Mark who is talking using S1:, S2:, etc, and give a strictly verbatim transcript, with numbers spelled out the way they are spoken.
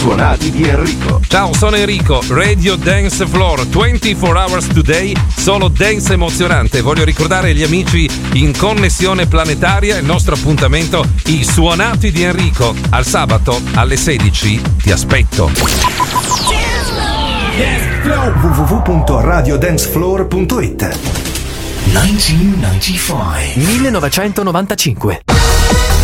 S1: suonati di Enrico.
S2: Ciao, sono Enrico, Radio Dance Floor, ventiquattro hours today, solo dance emozionante. Voglio ricordare agli amici in connessione planetaria il nostro appuntamento, i suonati di Enrico. Al sabato alle sedici ti aspetto.
S1: w w w punto radio dance floor punto it
S3: millenovecentonovantacinque